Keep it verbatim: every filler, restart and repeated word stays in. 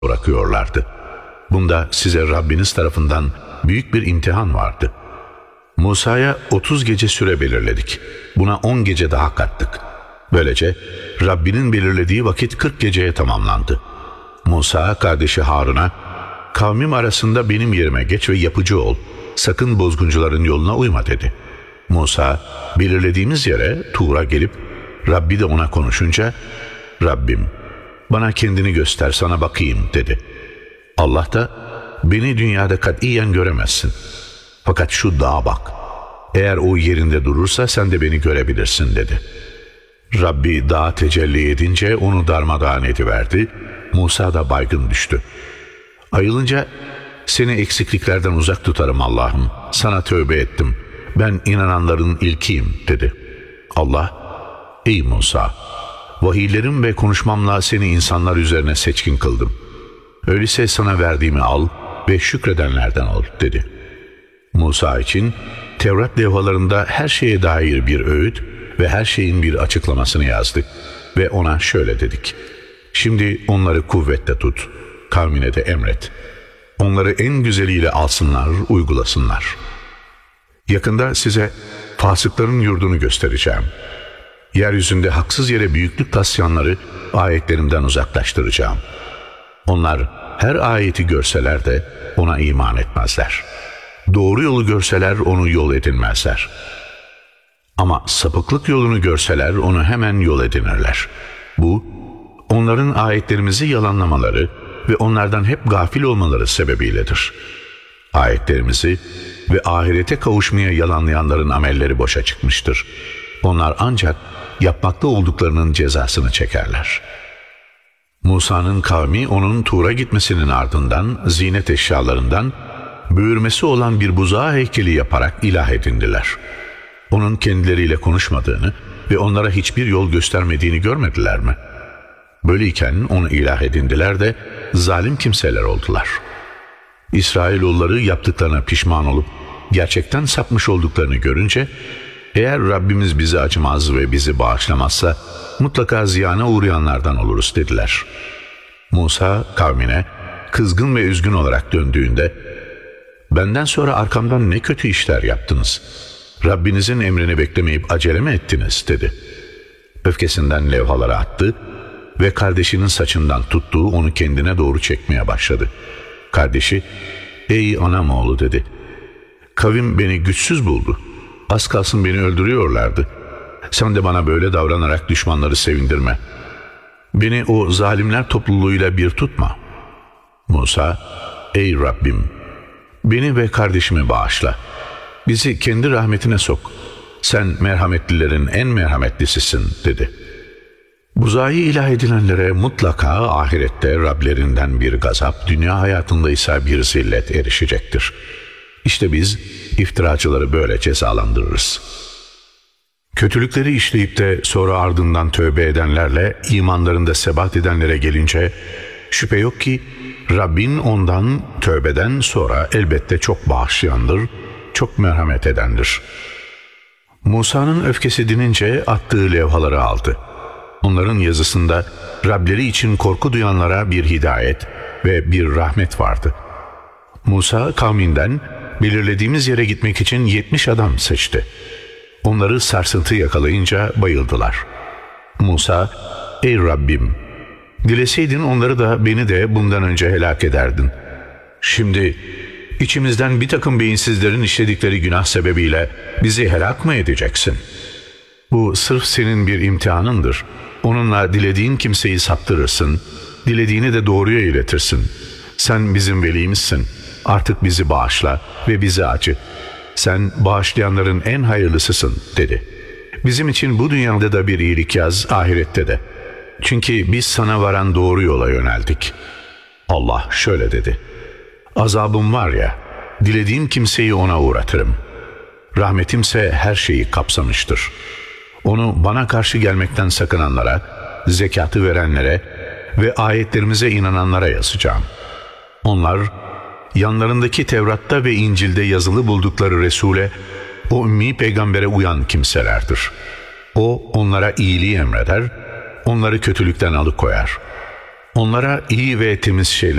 bırakıyorlardı. Bunda size Rabbiniz tarafından büyük bir imtihan vardı. Musa'ya otuz gece süre belirledik. Buna on gece daha kattık. Böylece Rabbinin belirlediği vakit kırk geceye tamamlandı. Musa kardeşi Harun'a, kavmim arasında benim yerime geç ve yapıcı ol, sakın bozguncuların yoluna uyma dedi. Musa belirlediğimiz yere Tur'a gelip Rabbi de ona konuşunca, Rabbim bana kendini göster, sana bakayım dedi. Allah da, beni dünyada katiyen göremezsin. Fakat şu dağa bak. Eğer o yerinde durursa sen de beni görebilirsin dedi. Rabbi dağa tecelli edince onu darmadağın ediverdi. Musa da baygın düştü. Ayılınca, seni eksikliklerden uzak tutarım Allah'ım. Sana tövbe ettim. Ben inananların ilkiyim dedi. Allah, ey Musa, vahiylerim ve konuşmamla seni insanlar üzerine seçkin kıldım. Öyleyse sana verdiğimi al ve şükredenlerden ol dedi. Musa için Tevrat levhalarında her şeye dair bir öğüt ve her şeyin bir açıklamasını yazdık ve ona şöyle dedik. Şimdi onları kuvvetle tut, kavmine de emret. Onları en güzeliyle alsınlar, uygulasınlar. Yakında size fasıkların yurdunu göstereceğim. Yeryüzünde haksız yere büyüklük taslayanları ayetlerimden uzaklaştıracağım. Onlar her ayeti görseler de ona iman etmezler. Doğru yolu görseler onu yol edinmezler. Ama sapıklık yolunu görseler onu hemen yol edinirler. Bu, onların ayetlerimizi yalanlamaları ve onlardan hep gafil olmaları sebebiyledir. Ayetlerimizi ve ahirete kavuşmaya yalanlayanların amelleri boşa çıkmıştır. Onlar ancak yapmakta olduklarının cezasını çekerler. Musa'nın kavmi onun Tur'a gitmesinin ardından zinet eşyalarından büyürmesi olan bir buzağı heykeli yaparak ilah edindiler. Onun kendileriyle konuşmadığını ve onlara hiçbir yol göstermediğini görmediler mi? Böyleyken onu ilah edindiler de zalim kimseler oldular. İsrailoğulları yaptıklarına pişman olup gerçekten sapmış olduklarını görünce, eğer Rabbimiz bizi acımaz ve bizi bağışlamazsa mutlaka ziyana uğrayanlardan oluruz dediler. Musa kavmine kızgın ve üzgün olarak döndüğünde, benden sonra arkamdan ne kötü işler yaptınız? Rabbinizin emrini beklemeyip acele mi ettiniz dedi. Öfkesinden levhaları attı ve kardeşinin saçından tuttuğu onu kendine doğru çekmeye başladı. Kardeşi, ey anam oğlu dedi. Kavim beni güçsüz buldu. Az kalsın beni öldürüyorlardı. Sen de bana böyle davranarak düşmanları sevindirme. Beni o zalimler topluluğuyla bir tutma. Musa, ey Rabbim, beni ve kardeşimi bağışla. Bizi kendi rahmetine sok. Sen merhametlilerin en merhametlisisin dedi. Buzağı ilah edilenlere mutlaka ahirette Rablerinden bir gazap, dünya hayatında ise bir zillet erişecektir. İşte biz iftiracıları böyle cezalandırırız. Kötülükleri işleyip de sonra ardından tövbe edenlerle imanlarında sebat edenlere gelince, şüphe yok ki Rabbin ondan tövbeden sonra elbette çok bağışlayandır, çok merhamet edendir. Musa'nın öfkesi dinince attığı levhaları aldı. Onların yazısında Rableri için korku duyanlara bir hidayet ve bir rahmet vardı. Musa kavminden belirlediğimiz yere gitmek için yetmiş adam seçti. Onları sarsıntı yakalayınca bayıldılar. Musa, ey Rabbim, dileseydin onları da beni de bundan önce helak ederdin. Şimdi içimizden bir takım beyinsizlerin işledikleri günah sebebiyle bizi helak mı edeceksin? Bu sırf senin bir imtihanındır. Onunla dilediğin kimseyi saptırırsın, dilediğini de doğruya iletirsin. Sen bizim velimizsin. Artık bizi bağışla ve bizi acı. Sen bağışlayanların en hayırlısısın dedi. Bizim için bu dünyada da bir iyilik yaz, ahirette de. Çünkü biz sana varan doğru yola yöneldik. Allah şöyle dedi. Azabım var ya, dilediğim kimseyi ona uğratırım. Rahmetimse her şeyi kapsamıştır. Onu bana karşı gelmekten sakınanlara, zekatı verenlere ve ayetlerimize inananlara yazacağım. Onlar, yanlarındaki Tevrat'ta ve İncil'de yazılı buldukları Resul'e, o ümmi peygambere uyan kimselerdir. O onlara iyiliği emreder, onları kötülükten alıkoyar. onlara iyi ve temiz şeyler